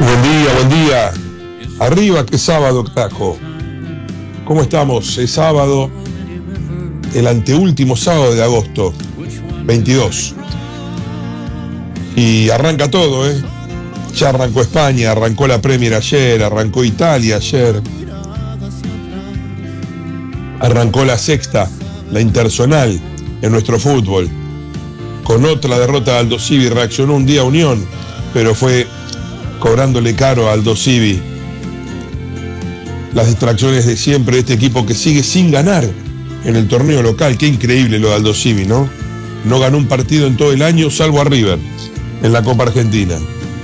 Buen día, buen día. Arriba, que sábado, carajo. ¿Cómo estamos? Es sábado, el anteúltimo sábado de agosto, 22. Y arranca todo, ¿eh? Ya arrancó España, arrancó la Premier ayer, arrancó Italia ayer. Arrancó la sexta, la interzonal, en nuestro fútbol. Con otra derrota de Aldosivi reaccionó un día Unión, pero fue cobrándole caro a Aldosivi las distracciones de siempre de este equipo que sigue sin ganar en el torneo local. Qué increíble lo de Aldosivi, ¿no? No ganó un partido en todo el año, salvo a River, en la Copa Argentina.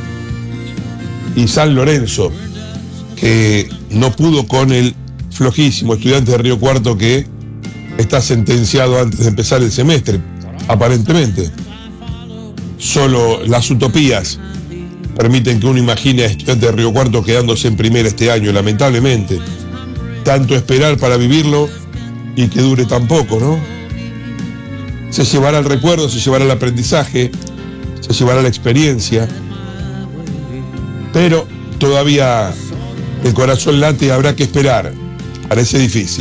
Y San Lorenzo, que no pudo con el flojísimo Estudiantes de Río Cuarto, que está sentenciado antes de empezar el semestre, aparentemente. Solo las utopías permiten que uno imagine a Estudiantes de Río Cuarto quedándose en primera este año, lamentablemente. Tanto esperar para vivirlo y que dure tan poco, ¿no? Se llevará el recuerdo, se llevará el aprendizaje, se llevará la experiencia, pero todavía el corazón late y habrá que esperar. Parece difícil.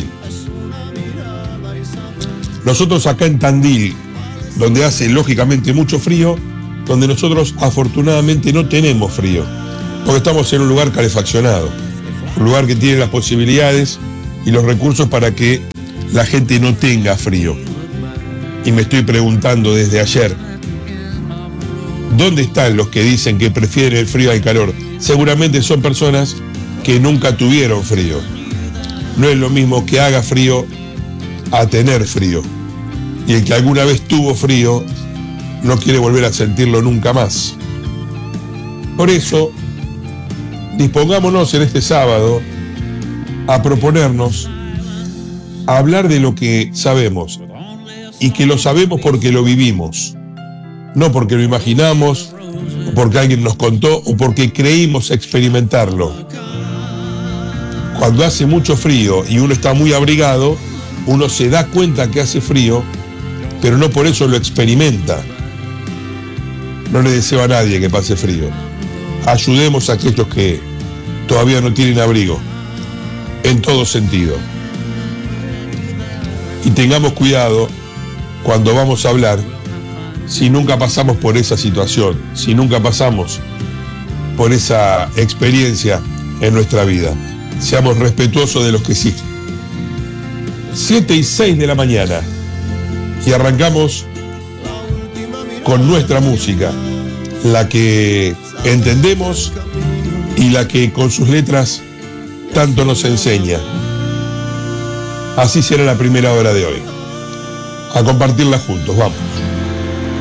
Nosotros acá en Tandil, donde hace lógicamente mucho frío, donde nosotros afortunadamente no tenemos frío, porque estamos en un lugar calefaccionado, un lugar que tiene las posibilidades y los recursos para que la gente no tenga frío. Y me estoy preguntando desde ayer, ¿dónde están los que dicen que prefieren el frío al calor? Seguramente son personas que nunca tuvieron frío. No es lo mismo que haga frío a tener frío. Y el que alguna vez tuvo frío no quiere volver a sentirlo nunca más. Por eso, dispongámonos en este sábado a proponernos a hablar de lo que sabemos, y que lo sabemos porque lo vivimos, no porque lo imaginamos, o porque alguien nos contó, o porque creímos experimentarlo. Cuando hace mucho frío y uno está muy abrigado, uno se da cuenta que hace frío, pero no por eso lo experimenta. No le deseo a nadie que pase frío. Ayudemos a aquellos que todavía no tienen abrigo, en todo sentido. Y tengamos cuidado cuando vamos a hablar, si nunca pasamos por esa situación, si nunca pasamos por esa experiencia en nuestra vida. Seamos respetuosos de los que sí. 7:06 de la mañana. Y arrancamos con nuestra música, la que entendemos y la que con sus letras tanto nos enseña. Así será la primera hora de hoy. A compartirla juntos, vamos.